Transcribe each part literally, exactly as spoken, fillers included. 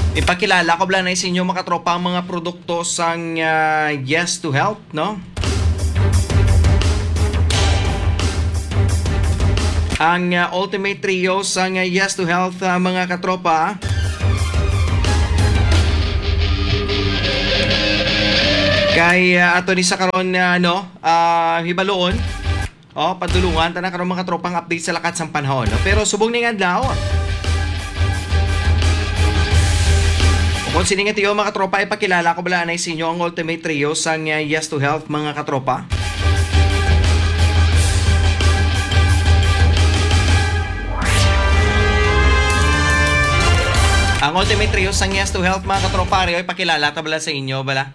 Ipakilala ko bala na sa inyo mga katropa ang mga produkto sang uh, Yes to Health, no? Ang uh, Ultimate Trio sang uh, Yes to Health, uh, mga katropa. Kay uh, ato ni sa karon na uh, ano, uh, hibaloon. Oh, padulungan tanang karon mga katropang update sa lakat sang panahon. No? Pero subong ning adlaw. Kung siningat iyo mga katropa, ipakilala ko bala na sa inyo ang Ultimate Trio sang uh, Yes to Health, mga katropa. Ang Ultimate Trio sang Yes to Health, mga katropa, rin ipakilala ta bala sa inyo bala.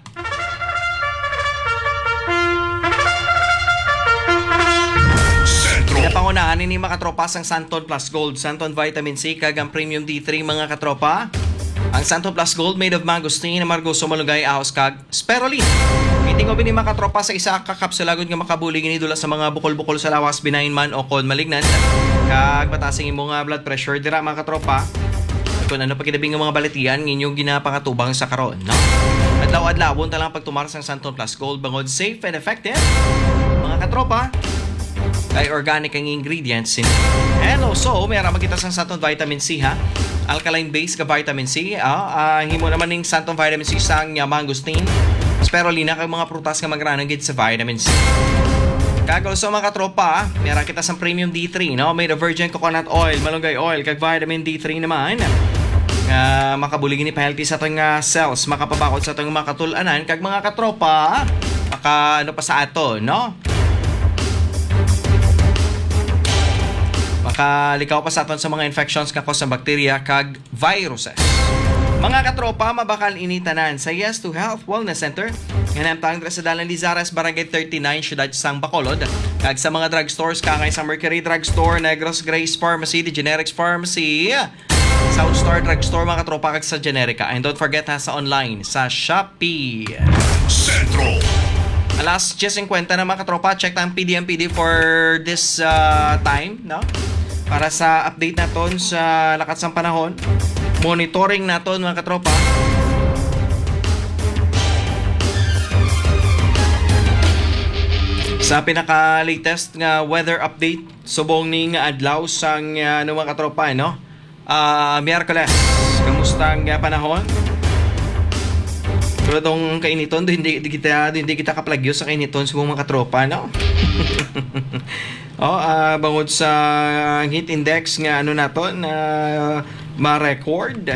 Pinapangunahan ni mga katropa sang Santon Plus Gold, Santon Vitamin C, kag ang Premium D three, mga katropa. Ang Santon Plus Gold made of mangosteen, amargo, sumalugay, ahos, kag spirulina. Meeting ko ni mga katropa sa isa ka kapsulagod nga makabulig ni dula sa mga bukol-bukol sa lawas, benign man o kon malignant. Kag matasing imong uh, blood pressure dira, mga katropa. At kung ano pa kinabing ng mga balitian inyong ginapakatubang sa karon, no? Adlaw-adlawon ta lang pagtumar sang Santon Plus Gold bangod safe and effective, mga katropa. Kay organic ang ingredients. And also, mayroon magkita sa Santon Vitamin C, ha? Alkaline base ka vitamin C. Ah, uh, himo naman ng Santon Vitamin C sang uh, mangosteen, spirulina kag mga prutas nga magranagid sa vitamin C. Kag also mga katropa, mayroon kita sa Premium D three, no? Made of virgin coconut oil, malunggay oil, kag vitamin D three naman. Uh, makabulig ni pa-healthy sa atong uh, cells, makapabakod sa atong makatulanan, kag mga katropa, maka ano pa sa ato, no? Makalikaw pa sa aton sa mga infections nga cause ng bacteria kag viruses. Mga katropa, mabakal initanan sa Yes to Health Wellness Center. Ganamtang sa Dalan Lizares, Barangay thirty-nine, Siyudad sang Bacolod. Kag sa mga drugstores, kakay sa Mercury Drugstore, Negros Grace Pharmacy, The Generics Pharmacy, Southstar Drugstore, mga katropa, kag sa Generica. And don't forget ha, sa online, sa Shopee. Centro. Alas ten fifty na mga katropa, check ang P D M P D for this uh, time, no? Para sa update naton sa lakat sang panahon. Monitoring naton, mga katropa. Sa pinaka-latest nga weather update, subong ning adlaw sang uh, ano, mga katropa, no? Uh, Miyerkules. Kamusta ang uh, panahon? Pero itong kainiton, hindi, hindi kita hindi kita kaplagyo sa kainiton sa mga katropa, no? oh, uh, bangod sa heat index nga ano naton, uh, ma-record.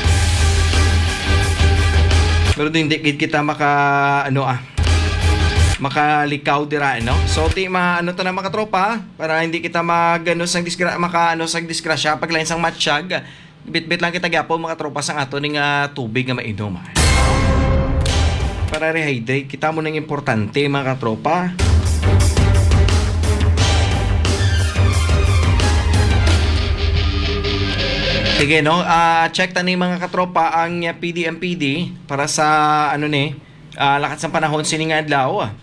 Pero hindi kita maka ano ah makalikaw dira, no? So ti ma ano to na mga katropa, para hindi kita magano sang disgra maka ano sang disgrasya paglain sang matsyag. Bit-bit lang kita gyapon mga tropa sang ato ning uh, tubig nga mainom. Para rehydrate kita mo nang importante, mga katropa. Sige, no, uh, check tani mga katropa ang uh, P D M P D para sa ano ni uh, lakat sa panahon sining adlaw.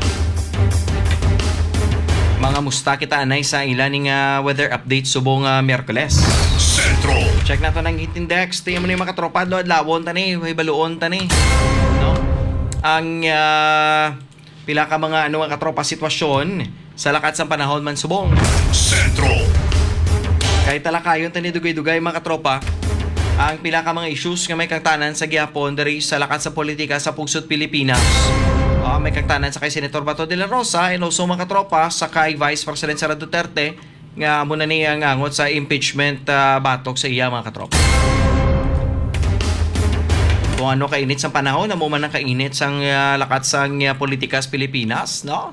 Mga musta kita anay sa ilaning uh, weather update subong uh, Miyerkules. Centro. Check nato ng heat index, tingnan mo ni mga katropa, adlawon tani, way baluon tani. No? Ang uh, pila ka mga ano nga katropa sitwasyon sa lakat sa panahon man subong. Centro. Kahit talakayon tani dugay-dugay, mga katropa, ang pila ka mga issues nga may kagtanan sa gihapon diri sa lakat sa politika sa pugsod Pilipinas. Uh, may kagtanan sa kay Senator Bato de la Rosa and also, mga katropa, sa kay Vice President Sara Duterte nga muna niya ngangot sa impeachment uh, batok sa iya, mga katropa. Kung ano kainit sa panahon, amo man ang kainit sang uh, lakat sang uh, politika sa Pilipinas, no?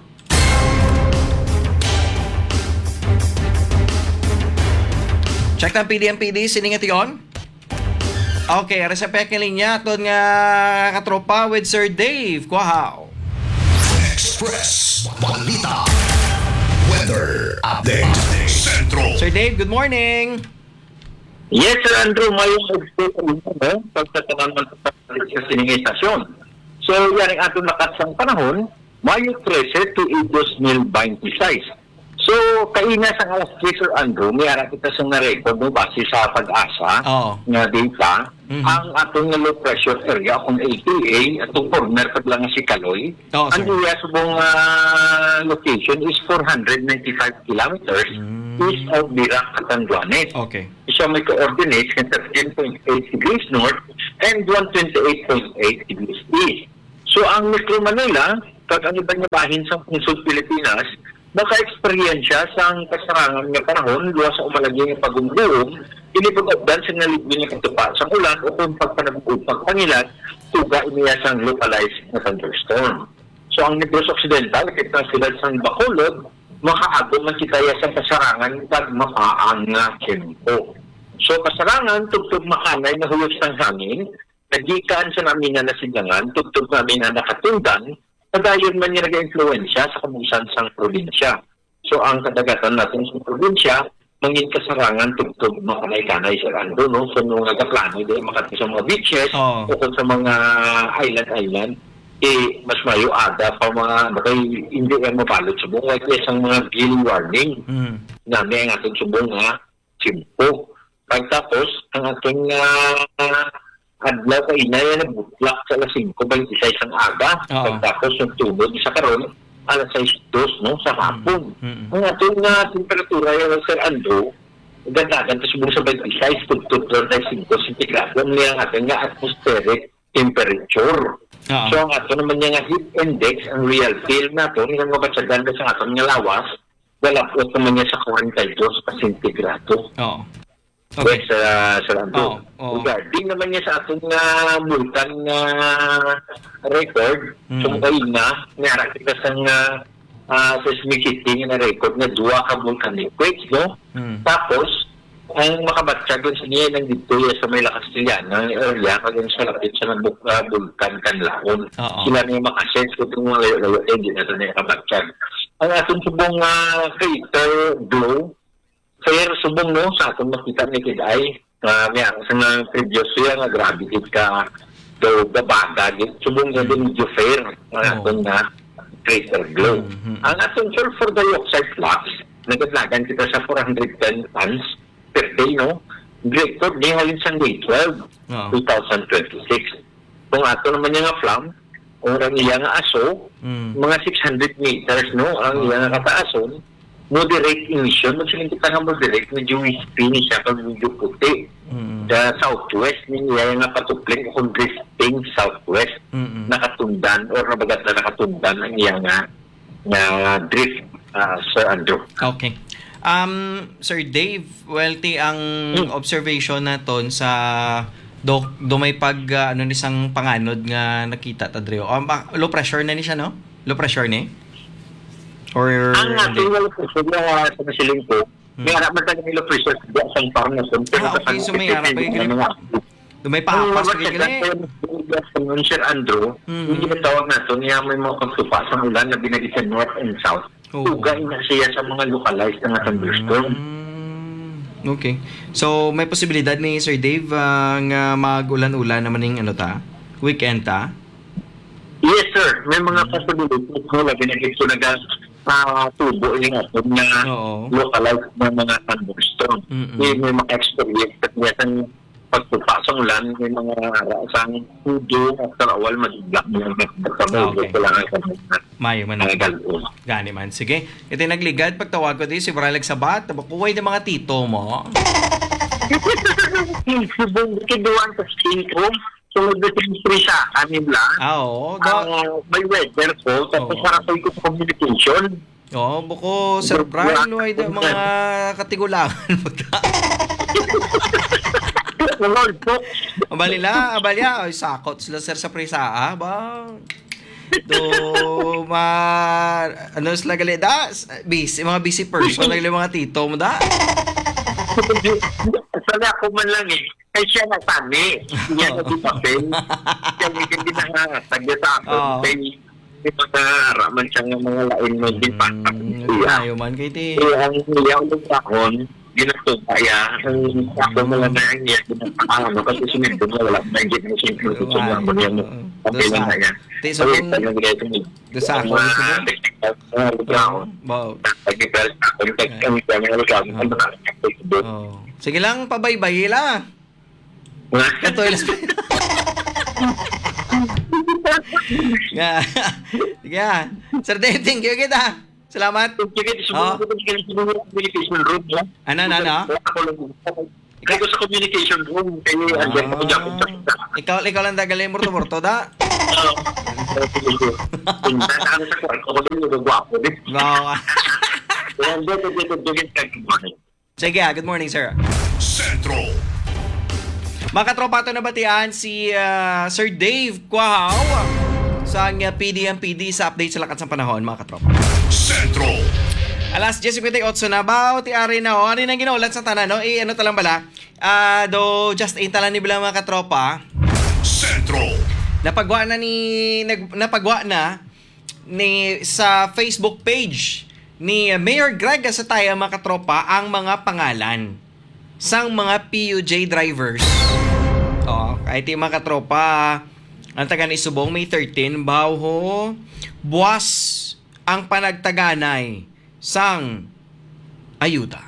Check ng P D M P D, siningat yon. Okay, resepek ng linya ito nga katropa with Sir Dave Quahaw. Express Balita Weather Update Centro. Sir Dave, good morning. Yes, Sir Andrew, may no? Pagtatanan ng sa sining istasyon. So, yan ang atong lakat sang panahon, Mayo thirteen to dos mil twenty-six. So, kaina sa alas tres, Sir Andrew, may ara kita sa na-record mo base sa pag-asa Oo. nga data Mhm. ang atong nga low pressure area kung A P A atong corner pag lang nga si Kaloy. Oo, Ang sir. iya subong ah, location is four hundred ninety-five kilometers Mm. east of Birac, Catanduanes. Okay. Siya may coordinates ng thirteen point eight degrees north and one hundred twenty-eight point eight degrees east. So ang Metro Manila, pag ang iba nga bahin sa Lungsod Pilipinas, naka-experiensya sa ang kasarangan nga panahon, luwas sa umalagi nga pagumbuong, inipag-updan sa nalibin nga katupa sa ulan o kung pagpanagpag pagpangilat, tuga iniya sa localized na thunderstorm. So ang Negros Occidental, kita sila sa Bacolod, makaagom man kita ya sa kasarangan pag mapaang nga tempo. So kasarangan, tugtog makanay na huyos ng hangin, nagikaan sa namin nga nasigangan, tugtog namin nga nakatundan, kadayon man niya nag-influensya sa kabusan sang probinsya. So ang kadagatan natin sa probinsya, mangin kasarangan, tugtog makanay-kanay sa rando, no? So nung nagaplano, di makati sa mga beaches, Oo. o kung sa mga island-island, eh, mas mayo ada pa mga, bakay, hindi yan mabalot sa buong, kaya isang mga gale warning, Mm. namin ang atong subong nga simpo. Pagtapos, ang ating uh, adlaw kay inay na butlak sa alas singko twenty-six ang aga. Oo. Pagtapos yung tubod sa karon alas sais dos no sa hapon. Mm. Ang ating uh, temperatura yung Sir Andrew, ganda-ganda subong sa twenty-six to thirty-five centigrado niya ang ating nga atmospheric temperature. Oo. So ang ato naman niya nga heat index, ang real feel nato, yung mabatsagan sa ato nga lawas, galapot naman niya sa forty-two centigrado. Oo. Okay. Okay. Sa sa Lando. Oo, oo. Regarding naman niya sa atong nga multan nga record, Mm. so kayo na, nara kita sa nga uh, seismicity nga na record na duwa ka volcanic quakes, no? Mm. Tapos, ang makabatsa doon sa niya ng dito sa may Castellana area, kaging sa lapit sa ng uh, vulkan Kanlaon. Oo. Sila na yung makasense ko itong mga layo-layo, eh, hindi na ito na nakabatsa. Ang atong subong uh, crater glow, kaya subong no, sa atong makita ni Kiday, uh, may sa nga previous year nga gravity ka daw gabaga, subong nga din medyo fair, ang Oo. atong nga crater glow. Mhm. Ang atong sulfur dioxide flux, nagadlagan kita sa four hundred ten tons per day, no? Record ni halin sa May twelve, Oo. twenty twenty-six. Kung ato naman yung nga flam, orang iya nga aso, Mm. mga six hundred meters, no? Ang iya nga kataason, moderate emission, magsiling kita nga moderate, medyo wispy ni siya, kag medyo puti. Mm. Sa southwest, niya nga patupling kung drifting southwest, Mm. nakatundan, or nabagat na nakatundan, ang iya nga, nga drift, uh, Sir Andrew. Okay. Um, Sir Dave, welty ang Hmm. observation naton sa do, do may pag uh, ano ni sang panganod nga nakita ta dre. Um, ah, low pressure na ni siya, no? Low pressure ni? Or Ang hindi? ating wala pressure na sa masiling ko, Hmm. may harap man tayo nila pressure sa isang parang na Ah, okay. So may harap pa yung do may paapas pa gini. Ang Sir Andrew, Mhm. hindi na tawag na ito, niya may mga pagtupa sa ulan na binagi sa north and south. Oo. Tugay na siya sa mga localized na thunderstorm. Mm, okay. So may posibilidad ni Sir Dave ah, nga mag-ulan-ulan naman ning ano ta? Weekend ta? Yes, sir. May mga possibilities ko na binagay ko na uh, tubo yung ato na Oo. localized na mga thunderstorm. Mm-mm. May, may mga experience at niya sa pagtupa sa ulan, may mga rasang tubo at karawal madiblak niya. Okay. Ko lang ang Mayo man mga na. galon. Gani man. Sige. Ito yung nagligad. Pagtawag ko din si Bralag Sabat. Kuway ng mga tito mo. Subong kiduan sa cinco, so mag-delivery sa amin lang. Ah, oo. Da, Uh, may weather ko, tapos Oo. para ko ko sa communication. Oo, buko, Sir Brian, luay na mga katigulangan mo ta. Lord po, Abalila, abalya. Ay, sakot sila, sir, sa prisa, ba? Do, ma... Ano sila gali? Da, busy, mga busy person, lagi mga tito mo, da? sana ako man lang eh. Ay siya na tani. Yan na di papel. Siya may hindi na tagya sa ako. Oo. May may mga raman siya ng mga lain mo din pa. Mm, ayaw man kay ti. Eh, ang niya ulit akon, ginagtong kaya, ang ako mo lang na ang niya, ginagtong mo, kasi sinigdo mo, wala pa yung ginagtong siya, ginagtong mo mo niya mo. Okay lang na yan. Ti, so, Okay, kung- talagang ginagtong mo. Doon sa ako, Ang gusto mo? mga technical, mga lugaon, Wow. technical, ang technical, ang mga lugaon, ang mga technical, Oh. Sige lang, pabaybay lang. Katoy Las Piñas. Yeah. Yeah. Sir Dave, thank you kita. Salamat. Sige, Oh. sumunod ko sa communication room. no? Ano, ano, ano? Kaya ko sa communication room, kaya andyan ako dyan. Ikaw, ikaw lang dagalay morto-morto da. Nasa kami sa kwarto ko din, yung gwapo din. Wow. Kaya andyan ko dito, dito, dito. Sige, ah, good morning, sir. Centro. Mga katropa, ito nabatian si ah, Sir Dave Quahaw sa uh, P D M P D sa update sa lakas ng panahon, mga katropa. Centro. Alas ten fifty-eight na ba? Ti ari na o. Ari nang ginaulat sa tanan, no? Eh, ano talang bala? Ah, do just in talan ni bilang mga katropa. Centro. Napagwa na ni nag, napagwa na ni sa Facebook page ni Mayor Greg Asataya, mga katropa, ang mga pangalan sang mga P U J drivers. Oh, kahit yung mga katropa, ang taga ni Subong May thirteen, bawho buwas ang panagtaganay sang ayuda.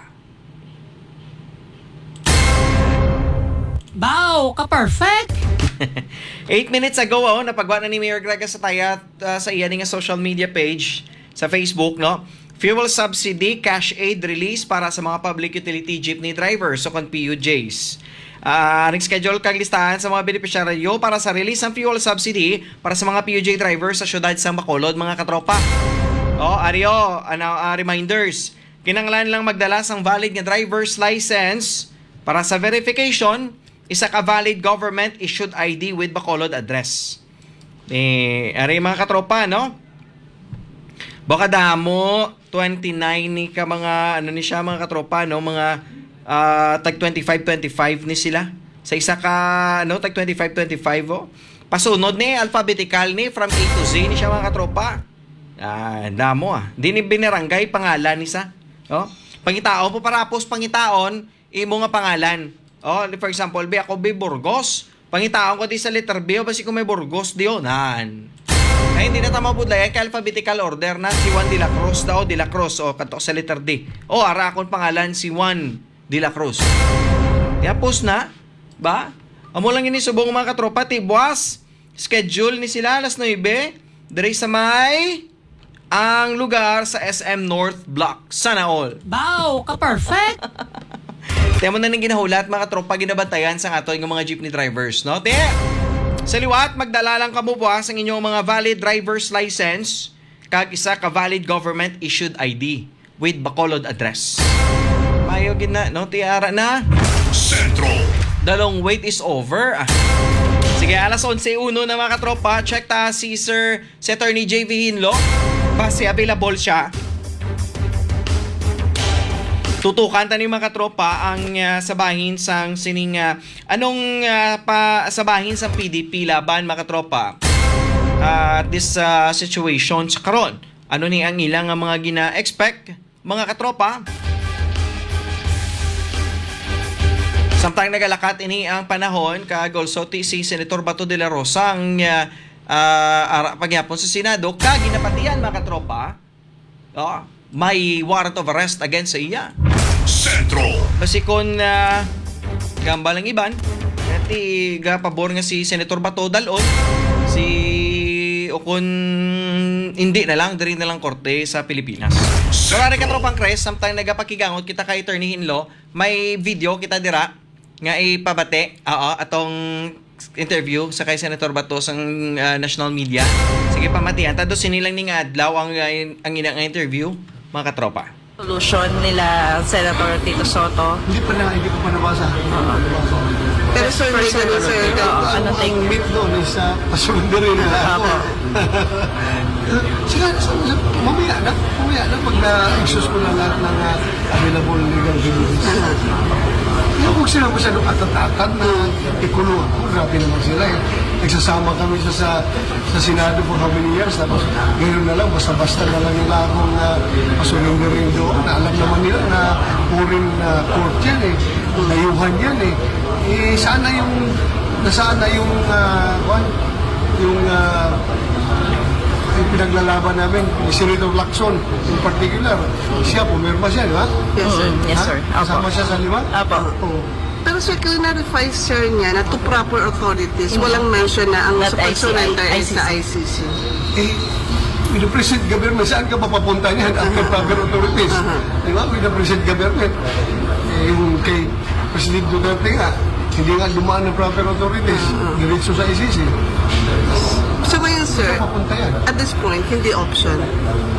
Bow, ka-perfect! Eight minutes ago, oh, napagwa na ni Mayor Greg Asataya uh, sa iyan nga social media page sa Facebook, no? Fuel subsidy, cash aid release para sa mga public utility jeepney drivers o kon P U Js. Uh, nag-schedule kag listahan sa mga beneficiaryo para sa release ng fuel subsidy para sa mga P U J drivers sa syudad sa Bacolod, mga katropa. Oh, ariyo, ano, uh, reminders. Kinanglan lang magdala sang valid nga driver's license para sa verification, isa ka valid government issued I D with Bacolod address. Eh, ari mga katropa, no? Baka damo twenty-nine ni ka mga ano ni siya, mga katropa, no, mga uh, tag twenty-five twenty-five ni sila sa isa ka no tag twenty-five twenty-five, oh. Pasunod ni alphabetical ni from A to Z ni siya, mga katropa. Ah, damo ah. Di ni binarangay pangalan ni sa. Oh. Pangitaon po parapos pangitaon imo nga pangalan. Oh, for example, bi ako bi Burgos. Pangitaon ko di sa letter B, o basi ko may Burgos diyo nan. Ay, hindi na tama po dahil kay alphabetical order na si Juan de la Cruz daw, de la Cruz, o kato sa letter D. O, ara akong pangalan si Juan de la Cruz. Kaya post na, ba? Amo lang ini subong mga katropa, ti buwas, schedule ni sila alas nine, diri sa may ang lugar sa S M North Block. Sana all. Bow, ka-perfect! Tiyan mo na nang ginahulat, mga katropa, ginabantayan sa ato yung mga jeepney drivers, no? Te! Sa liwat, magdala lang kamo buwas ang inyong mga valid driver's license kag isa ka valid government issued I D with Bacolod address. Mayo gid na, no? Tiara na. Centro. The long wait is over. Ah. Sige, alas eleven na, mga katropa. Check ta si Sir si Attorney J V Hinlo. Base available siya. Tutukan tani, mga katropa, ang uh, sabahin sang sining uh, anong uh, pa sabahin sa P D P laban, mga katropa. Uh, this uh, situation sa karon. Ano ni ang ilang uh, mga gina-expect, mga katropa? Samtang nagalakat ini ang panahon kag also ti si Senator Bato de la Rosa ang uh, uh, pagyapon sa Senado kag ginapatian, mga katropa. Oh, may warrant of arrest against sa iya. Centro. Basi kon uh, gamba lang iban, iti gapabor nga si Senator Bato dalon, si o kun hindi na lang, diri na lang korte sa Pilipinas. Karari ka tropang Kres, samtang nagapakigangot kita kay Attorney Hinlo, may video kita dira nga ipabate, oo, atong interview sa kay Senator Bato sa uh, national media. Sige, pamatian. Tado sinilang ning adlaw ang, ang inang interview, mga katropa. Solution nila Senator Tito Soto. Hindi pa na, hindi pa pa nabasa. Pero sir, First sir, time, sir, ano, ano ang take? beef doon is uh, pasundo rin nila ako. Sige, mamaya na, mamaya na pag na-exhaust ko na lahat ng uh, available legal remedies. Yung kung sila masyadong atatatan na ikulong ako, grabe naman sila eh. Nagsasama kami sa, sa, sa Senado for how many years, tapos ngayon na lang, basta-basta na lang nila akong uh, pasundo rin doon. Alam naman nila na foreign uh, court yan eh, layuhan yan eh. Eh, sana yung, nasaan na yung, uh, one, yung, uh, yung pinaglalaban namin, ni Senator Lacson in particular. Siya, pumirma siya, di ba? Yes, sir. Yes, Ha? sir. Kasama Apo. siya sa lima? Apo. Oo. Pero sir, kung na-refine sir niya na to proper authorities, walang mention na ang Not pag-surrender I C I, ay sa I C C. Eh, with the present government, saan ka mapapunta niyan after proper authorities? Di ba? With the present government. Eh, yung kay President Duterte nga, hindi nga dumaan ng proper authorities. Diretso sa I C C. So ngayon sir, Saan papunta yan? at this point, hindi option.